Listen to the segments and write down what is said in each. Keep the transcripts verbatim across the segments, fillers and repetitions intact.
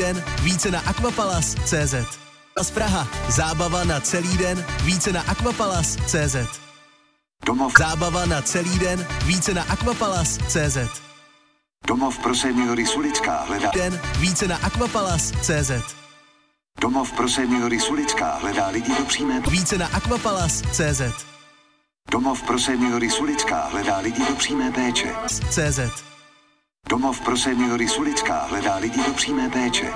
den, více na aquapalace tečka cé zet. Z Praha, zábava na celý den, více na aquapalace tečka cé zet. Domov. Zábava na celý den, více na aquapalace tečka cé zet. Domov pro seniory Sulická hledá Den, více na aquapalace tečka cé zet. Domov pro seniory Sulická hledá lidi do přímé Více na aquapalace tečka cé zet. Domov pro seniory Sulická hledá lidi do přímé péče. cé zet. Domov pro seniory Sulická hledá lidi do přímé péče.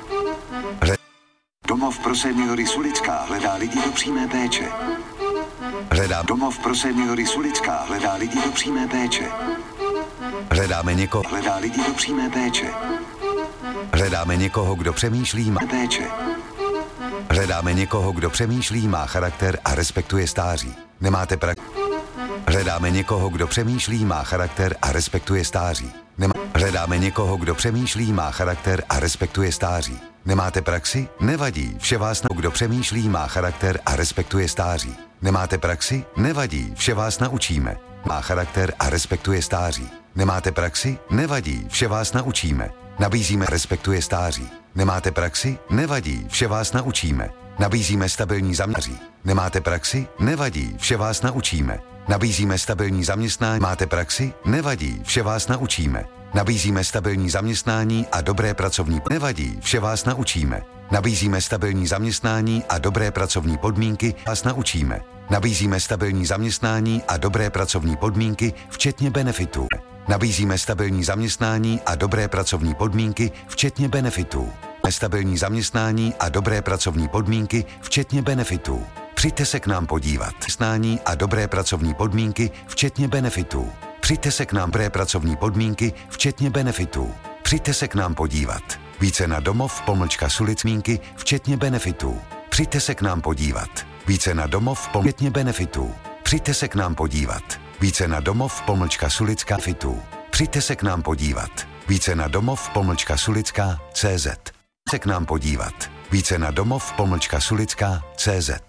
Domov pro seniory Sulická hledá lidi do přímé péče. Hledám. Domov pro seniory Sulická hledá lidi do přímé péče. Hledáme někoho. Hledá lidi do přímé péče. Hledáme někoho, kdo přemýšlí, má Péče. Hledáme někoho, kdo přemýšlí, má charakter a respektuje stáří. Nemáte praxi? Hledáme někoho, kdo přemýšlí, má charakter a respektuje stáří. Nemá... Hledáme někoho, kdo přemýšlí, má charakter a respektuje stáří. Nemáte praxi? Nevadí, vše vás na... Kdo přemýšlí, má charakter a respektuje stáří. Nemáte praxi? Nevadí, vše vás naučíme. Má charakter a respektuje stáří. Nemáte praxi? Nevadí, vše vás naučíme. Nabízíme respektuje stáří. Nemáte praxi? Nevadí, vše vás naučíme. Nabízíme stabilní zaměstnání. Nemáte praxi? Nevadí, vše vás naučíme. Nabízíme stabilní zaměstnání. Máte praxi? Nevadí, vše vás naučíme. Nabízíme stabilní zaměstnání a dobré pracovní Nevadí, vše vás naučíme. Nabízíme stabilní zaměstnání a dobré pracovní podmínky, vás naučíme. Nabízíme stabilní zaměstnání a dobré pracovní podmínky, včetně benefitů. Nabízíme stabilní zaměstnání a dobré pracovní podmínky, včetně benefitů. Stabilní zaměstnání a dobré pracovní podmínky, včetně benefitů. Přijďte se k nám podívat. Zaměstnání a dobré pracovní podmínky, včetně benefitů. Přijďte se k nám dobré pracovní podmínky, včetně benefitů. Přijďte se k nám podívat. Více na domov pomlčka Sulicmínky, včetně benefitů. Přijďte se k nám podívat. Více na domov včetně benefitů. Přijďte se k nám podívat. Více na domov pomlčka Sulická fitů. Přijďte se k nám podívat. Více na domov pomlčka Sulická cé zet. Se k nám podívat. Více na domov pomlčka Sulická cé zet.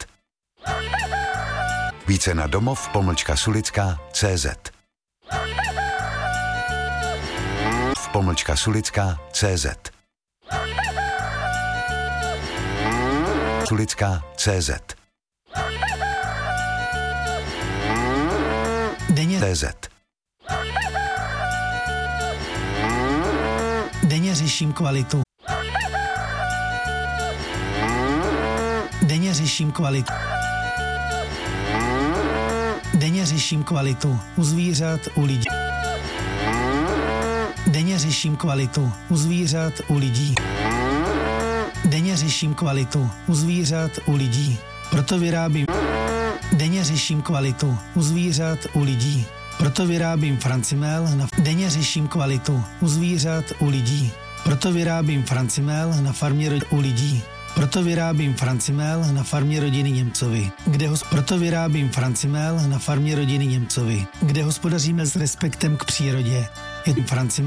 Více na domov pomlčka Sulická cé zet. Pomlčka Sulická cé zet. Sulická cé zet. Denně cé zet. Denně řeším kvalitu. Denně řeším kvalitu. Denně řeším kvalitu u zvířat, u lidí. Denně řeším kvalitu u zvířat, u lidí. Denně řeším kvalitu u zvířat, u lidí. Proto vyrábím. Denně řeším kvalitu u zvířat, u lidí. Proto vyrábím Francimel na... Denně řeším kvalitu u zvířat, u lidí. Proto vyrábím Francimel na farmě rod... u lidí. Proto vyrábím Francimel na farmě rodiny Němcovi, kde hos... Proto vyrábím Francimel na farmě rodiny Němcovi, kde hospodaříme s respektem k přírodě. Je Francimel